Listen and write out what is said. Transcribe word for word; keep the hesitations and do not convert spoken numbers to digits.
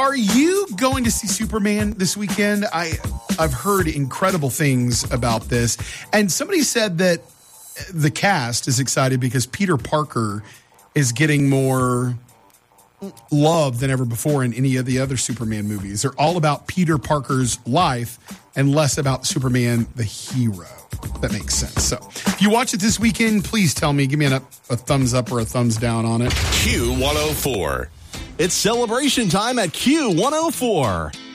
Are you going to see Superman this weekend? I, I've heard incredible things about this. And somebody said that the cast is excited because Peter Parker is getting more love than ever before in any of the other Superman movies. They're all about Peter Parker's life and less about Superman, the hero. That makes sense. So if you watch it this weekend, please tell me. Give me a, a thumbs up or a thumbs down on it. Q one oh four. It's celebration time at Q one oh four.